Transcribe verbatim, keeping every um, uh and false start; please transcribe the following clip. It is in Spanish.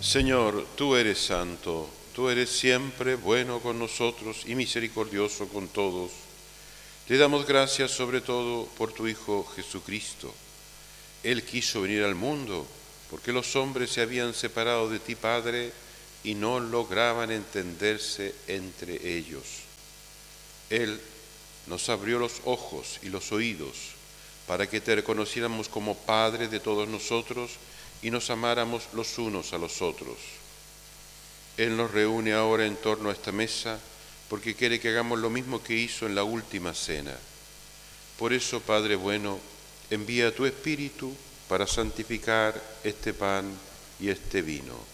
Señor, tú eres santo, tú eres siempre bueno con nosotros y misericordioso con todos. Te damos gracias sobre todo por tu Hijo Jesucristo. Él quiso venir al mundo porque los hombres se habían separado de ti, Padre, y no lograban entenderse entre ellos. Él nos abrió los ojos y los oídos para que te reconociéramos como Padre de todos nosotros y nos amáramos los unos a los otros. Él nos reúne ahora en torno a esta mesa porque quiere que hagamos lo mismo que hizo en la última cena. Por eso, Padre bueno, envía tu Espíritu para santificar este pan y este vino.